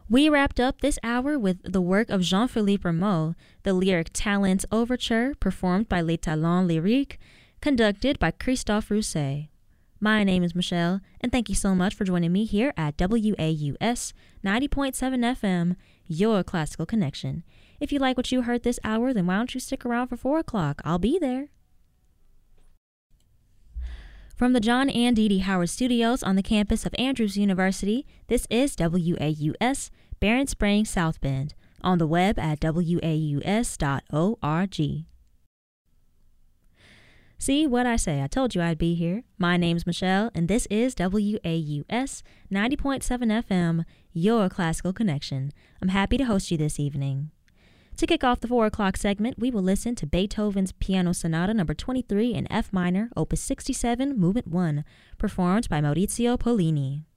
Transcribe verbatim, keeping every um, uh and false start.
We wrapped up this hour with the work of Jean-Philippe Rameau, the lyric Talents Overture, performed by Les Talents Lyriques, conducted by Christophe Rousset. My name is Michelle, and thank you so much for joining me here at W A U S ninety point seven F M, your classical connection. If you like what you heard this hour, then why don't you stick around for four o'clock? I'll be there. From the John and Dee Dee Howard Studios on the campus of Andrews University, this is W A U S, Barron Springs, South Bend, on the web at W A U S dot org. See what I say? I told you I'd be here. My name's Michelle, and this is W A U S ninety point seven F M, your classical connection. I'm happy to host you this evening. To kick off the four o'clock segment, we will listen to Beethoven's Piano Sonata number twenty-three in F minor, opus sixty-seven, movement one, performed by Maurizio Pollini.